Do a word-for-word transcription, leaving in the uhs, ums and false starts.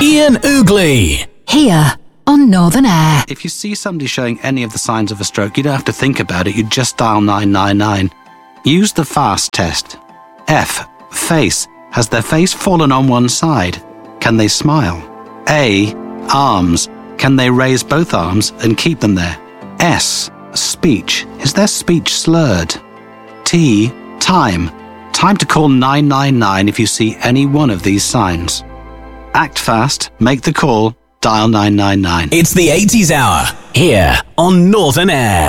Ian Oogley. Here on Northern Air. If you see somebody showing any of the signs of a stroke, you don't have to think about it. You just dial nine nine nine. Use the FAST test. F. Face. Has their face fallen on one side? Can they smile? A. Arms. Can they raise both arms and keep them there? S. Speech. Is their speech slurred? T. Time. Time to call nine nine nine if you see any one of these signs. Act fast, make the call, dial nine nine nine. It's the eighties Hour, here on Northern Air.